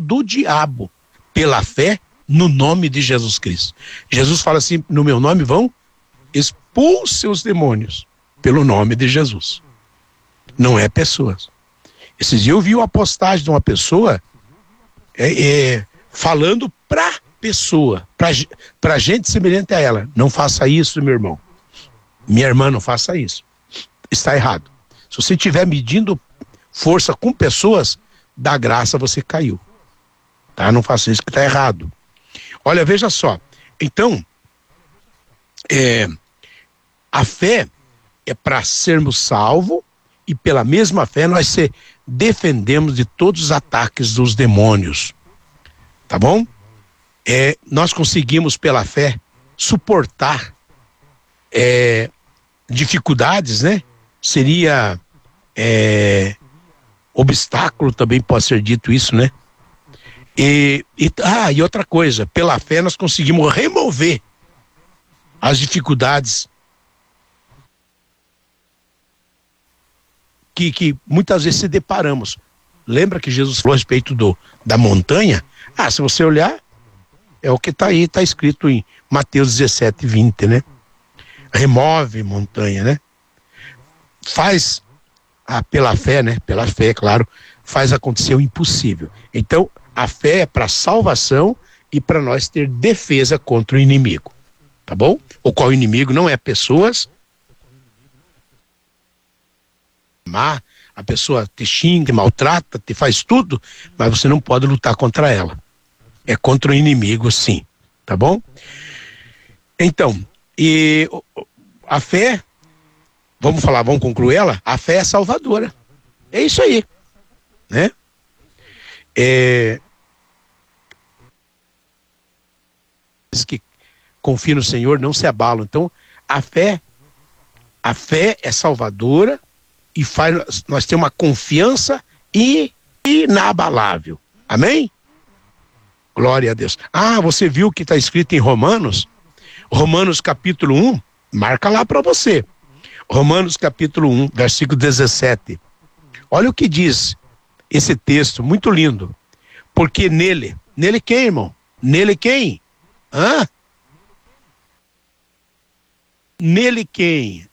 do diabo pela fé no nome de Jesus Cristo. Jesus fala assim: no meu nome vão expulse os demônios pelo nome de Jesus. Não é pessoas. Esses dias eu vi uma postagem de uma pessoa falando pra pessoa, pra gente semelhante a ela: não faça isso, meu irmão, minha irmã, não faça isso, está errado. Se você estiver medindo força com pessoas, da graça você caiu, tá? Não faça isso que está errado. Olha, veja só, então a fé é para sermos salvos, e pela mesma fé nós se defendemos de todos os ataques dos demônios, tá bom? Nós conseguimos pela fé suportar dificuldades, né? Seria obstáculo, também pode ser dito isso, né? E outra coisa, pela fé nós conseguimos remover as dificuldades que muitas vezes se deparamos. Lembra que Jesus falou a respeito da montanha? Se você olhar, é o que está aí, está escrito em Mateus 17:20, né? Remove montanha, né? Faz, pela fé, né? Pela fé, claro, faz acontecer o impossível. Então, a fé é para salvação e para nós ter defesa contra o inimigo, tá bom? O qual inimigo não é pessoas. A pessoa te xinga, te maltrata, te faz tudo, mas você não pode lutar contra ela. É contra o inimigo, sim, tá bom? Então, e a fé, vamos concluir ela? A fé é salvadora. É isso aí, né? Que confiam no Senhor não se abalam. Então, a fé é salvadora e faz nós ter uma confiança inabalável. Amém? Glória a Deus. Você viu o que está escrito em Romanos? Romanos capítulo 1, marca lá para você. Romanos capítulo 1, versículo 17. Olha o que diz esse texto, muito lindo. Porque nele quem, irmão? Nele quem? Nele quem?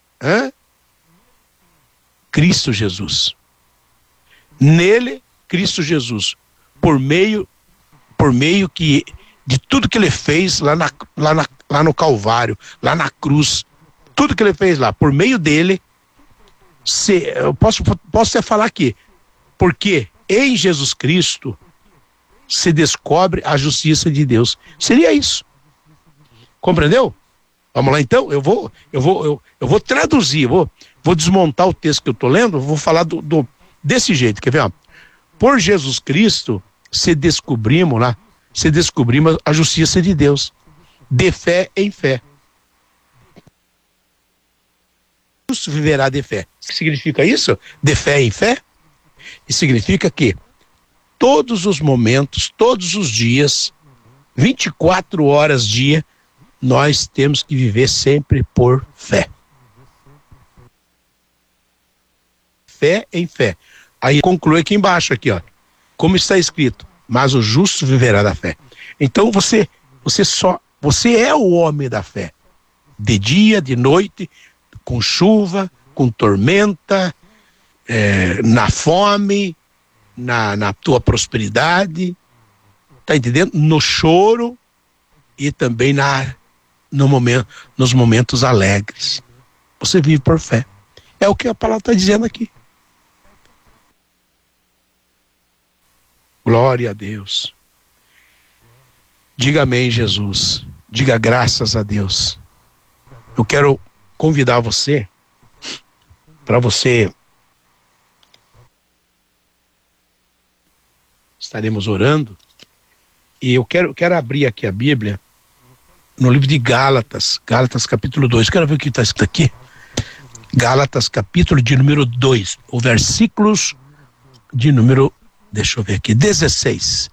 Cristo Jesus. Nele, Cristo Jesus. Por meio de tudo que ele fez lá no Calvário, lá na cruz, tudo que ele fez lá, por meio dele, eu posso até falar aqui, porque em Jesus Cristo se descobre a justiça de Deus. Seria isso. Compreendeu? Vamos lá então? Eu vou traduzir, vou desmontar o texto que eu estou lendo, vou falar desse jeito, quer ver? Por Jesus Cristo se descobrimos a justiça de Deus, de fé em fé. O justo viverá de fé. O que significa isso? De fé em fé? Isso significa que todos os momentos, todos os dias, 24 horas dia, nós temos que viver sempre por fé. Fé em fé. Aí conclui aqui embaixo, aqui, ó, como está escrito: mas o justo viverá da fé. Então você é o homem da fé. De dia, de noite, com chuva, com tormenta, na fome, na tua prosperidade, tá entendendo? No choro e também nos momentos alegres. Você vive por fé. É o que a palavra está dizendo aqui. Glória a Deus. Diga amém, Jesus. Diga graças a Deus. Eu quero convidar você para você. Estaremos orando. E eu quero abrir aqui a Bíblia no livro de Gálatas capítulo 2. Quero ver o que está escrito aqui. Gálatas capítulo de número 2, o versículos de número, deixa eu ver aqui, 16.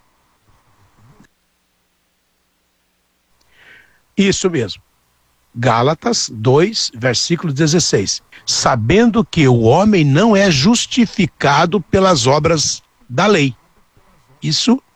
Isso mesmo. Gálatas 2, versículo 16. Sabendo que o homem não é justificado pelas obras da lei. Isso